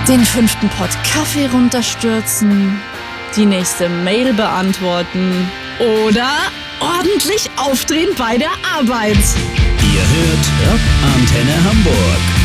Den 5. Pott Kaffee runterstürzen, die nächste Mail beantworten oder ordentlich aufdrehen bei der Arbeit. Ihr hört Top Antenne Hamburg.